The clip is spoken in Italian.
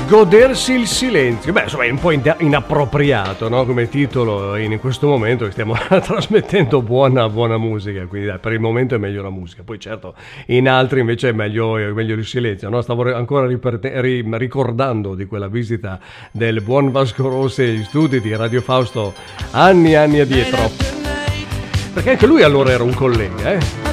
Godersi il silenzio. Beh, insomma, è un po' inappropriato, no? Come titolo in questo momento che stiamo trasmettendo buona musica. Quindi dai, per il momento è meglio la musica. Poi certo, in altri invece è meglio il silenzio, no? Stavo ancora ricordando di quella visita del buon Vasco Rossi agli studi di Radio Fausto anni addietro. Perché anche lui allora era un collega,